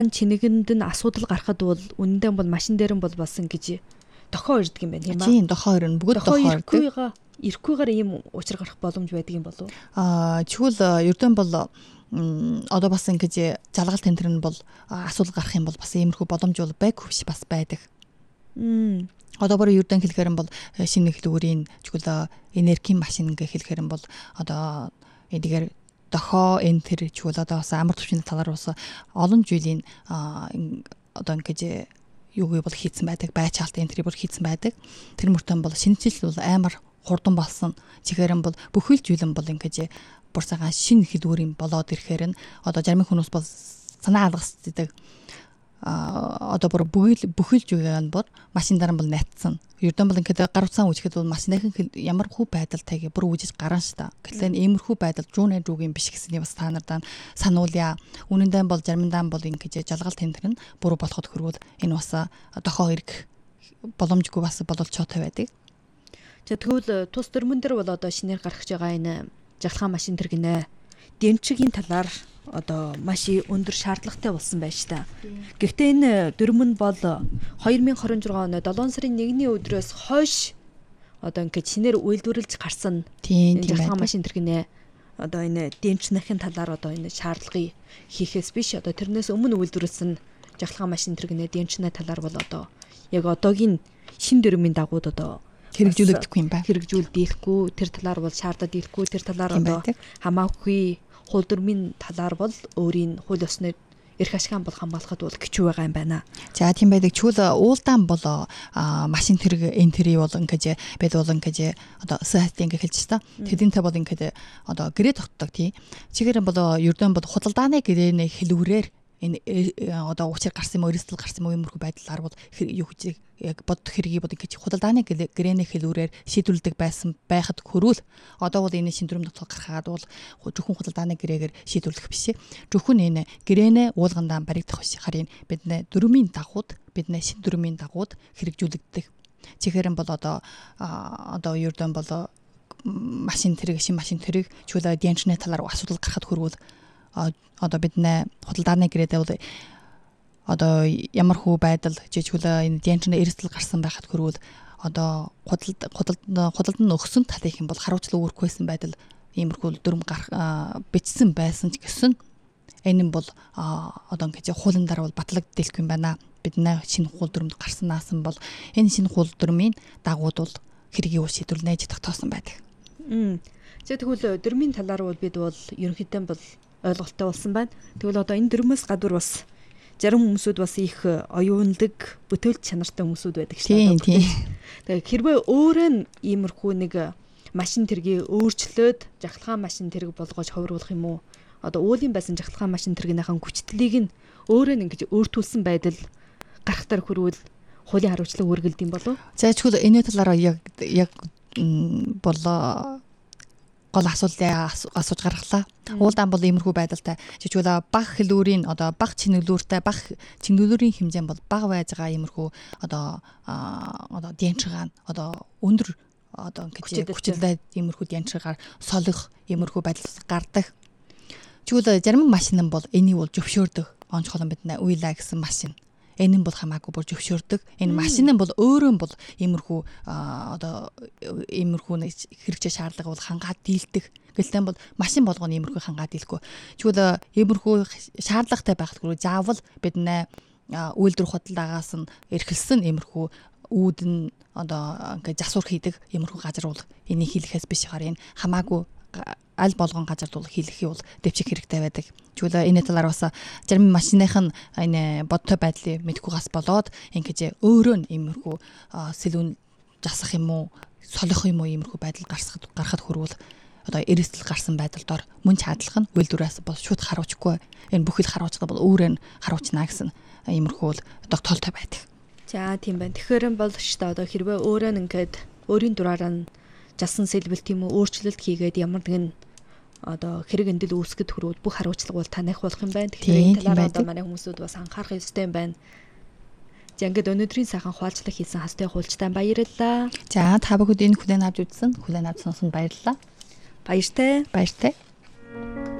чинэгэнд нь асуудал гарахад бол үнэндээ бол машин дээр нь бол болсон гэж дохоо ирдэг юм байна тийм Тийм дохоо ирнэ. Бүгд дохоо ирдэг. Ирэхгүйгээр ийм учир гарах боломж байдаг юм болов уу? Тэгвэл ердөө бол одоо бас ингэж жалгал тэмдэр нь бол асуудал гарах юм бол бас иймэрхүү боломж бол байггүй биш бас байдаг. Одоо бүр ердөө хэлэхээр нь бол шинэ хэлбэрийн чигүүл энергийн машин гэх хэлэхээр нь бол одоо эдгээр дохоо энэ төр чигүүл одоо бас амар төвчний талаар бас олон жилийн одоо ингэж юу гэвэл хийцэн байдаг, байчаалт энэ төрөөр хийцэн байдаг. Тэр мөртөө бол шинжил бол амар хурдан болсон. Чихээр нь бол бүхэл зүйл нь бол ингэж бүр цагаан шинэ хэлбэрийн болоод ирэхээр нь одоо зарим хүмүүс бол санаа алгасдаг. Одоо бүр бүхэл зүйл нь бүр машинаар нь бол найтсан. Ердөө бол ингэж гар утсаа үүсгэхэд бол машиныхын ямар хүү байдалтай бүр үүсэж гарна ш та. Гэтэл иймэрхүү байдал жүүгийн биш гэсний бас та нартай сануулъя. Үнэндээ бол заримдаа бол ингэж жалгал тэмдэр нь буруу болоход хөрвөл энэ бас дохоо ирэх боломжгүй бас бололцоотой байдаг. За тэгвэл тус дөрмөн дээр бол одоо шинээр гарах гэж байгаа энэ жагалгаан машин тэр гинэ. Дэмчигийн талаар одоо маш өндөр шаардлагатай болсон байж та. Гэхдээ энэ дөрмөн бол 2026 оны 7 сарын 1-ний өдрөөс хойш одоо ингэж шинээр үйлдвэрлэж гарсан энэ жагалгаан машин тэр гинэ. Одоо энэ дэмчнийхэн талаар одоо энэ шаардлагыг хийхээс биш одоо тэрнээс өмнө үйлдвэрлэсэн жагалгаан машин тэр гинэ дэмчний талаар бол одоо яг одоогийн шин дөрмийн дагууд одоо хэрэгжүүлэгдэхгүй юм байна. Хэрэгжүүлдэггүй тэр талаар бол шаардаад ирэхгүй тэр талаар одоо хамаагүй хууль дүрмийн талаар бол өөрийн хууль ёсны эрх ашиган бол хамгаалахад бол гिचүү байгаа юм байна. За тийм байдаг. Чүл уулдаан бол машин тэрэг энтри бол ингэж бид бол ингэж одоо сайтинг хэлж та. Тэдэнтэй бол ингэж одоо гэрээ тогтдог тий. Чигээр бол ердөө бол худалдааны гэрээний хэлбэрээр энэ одоо учир гарсан юм уу эрсдэл гарсан юм уу юмрхүү байдлаар бол юу гэж яг бод хэргийг бод гэж худалдааны гэрээний хэлбэрээр шийдвэрлэдэг байсан байхад хөрвөл одоо бол энэ шинэ дүрм дотор гаргаад бол зөвхөн худалдааны гэрээгээр шийдвэрлэх биш. Зөвхөн энэ гэрээнэ уулгандаа баригдах биш. Харин бидний дүрмийн дагууд бидний шинэ дүрмийн дагууд хэрэгжүүлэгддэг. Чихэрэн бол одоо ердөө бол машин тэрэг шин машин тэрэг чуулаа дэнчний талаар асуудал гарахад хөрвөл одоо бидний худалдааны гэрээдээ бол одоо ямар хүү байдал жижигхүүлээ энэ дэнчний эрсдэл гарсан байхад хөрвөл одоо худалдан нь өгсөн талынх юм бол харуулцлага үүрхгүйсэн байдал иймэрхүү дүрм бичсэн байсан ч гэсэн энэ нь бол одоо ингэж хуулийн дараа бол батлагддаггүй юм байна. Бидний шинэ хууль дүрмд гарснаас нь бол энэ шинэ хууль дүрмийн дагууд бол хэргийг шийдвэрлэнэ гэж тогтоосон байдаг. За тэгвэл дүрмийн талаар бол бид бол ерөнхийдөө бол ойлголттой болсон байна. Тэгвэл одоо энэ дүрмээс гадуур бас зарим хүмүүсүүд бас их оюунлаг бүтээлч чанартай хүмүүсүүд байдаг шүү дээ. Тэгээ хэрвээ өөрөө нь иймэрхүү нэг машин тэргийг өөрчлөөд жагалгаан машин тэрэг болгож ховруулах юм уу? Одоо уулийн байсан жагалгаан машин тэргийнхээ хүчтэйг нь өөрөө нь ингэж өөртүүлсэн байдал гарахтар хөрвөл хуулийн хариуцлага үргэлдэм болов? За тэгвэл энэ талаараа яг болоо гол асуултаа асууж гаргалаа. Уулдаан бол иймэрхүү байдалтай. Жишээлбэл баг хэлүүрийн одоо баг чингэлүүртэй баг чингэлүүрийн хэмжээ бол бага байж байгаа иймэрхүү одоо дэнчгаан одоо өндөр одоо ингэж хүчлээ иймэрхүү дэнчгаар солих иймэрхүү байдал гардаг. Жишээлбэл зарим машин бол энийг бол зөвшөөрдөг. Онцгой бидний уйлаа гэсэн машин. Энэ нь бол хамаагүй бүр зөвшөөрдөг. Энэ машин нь бол өөрөө бол иймэрхүү одоо иймэрхүү хэрэгжээ шаардлага бол хангаад дийлдэг. Гэтэл бол машин болгоно иймэрхүү хангаад дийлэхгүй. Тэгвэл иймэрхүү шаардлагатай байхад заавал бидний үйлдвэр худалдаагаас нь эрхэлсэн иймэрхүү үүдэн одоо ингээд засвар хийдэг иймэрхүү газар бол энийг хийлэхээс биш харин хамаагүй аль болгон газард бол хийлэхий бол дэвчих хэрэгтэй байдаг. Тэгвэл энэ талаар бас зарим машиных нь энэ бодтой байдлыг мэдхгүйгээс болоод ингэж өөрөө нь иймэрхүү сэлүүн засах юм уу, солих юм уу иймэрхүү байдал гарахад хөрвөл одоо эрсдэл гарсан байдалдор мөн ч хадлах нь үйлдвэрээс бол шууд харуулчихгүй. Энэ бүхэл харуулцгаа бол өөрөө нь харуулчнаа гэсэн иймэрхүү бол тогтоолтой байдаг. За тийм байна. Тэгэхээр бол шүү дээ одоо хэрвээ өөрөө нь ингээд өөрийн дураараа нь жасан сэлбэлт юм уу өөрчлөлт хийгээд ямар нэгэн одоо хэрэг эндэл үүсгэд хөрвөл бүх хариуцлага бол таних болох юм байна. Тэгэхээр энэ талаар одоо манай хүмүүсүүд бас анхаарах ёстой юм байна. За ингээд өнөөдрийн сайхан хуваалцлага хийсэн хастай хуульчтай баярлалаа. За та бүхэнд энэ хүлээн авч үзсэн, хүлээн авч сонсонд баярлалаа. Баяртай. Баяртай.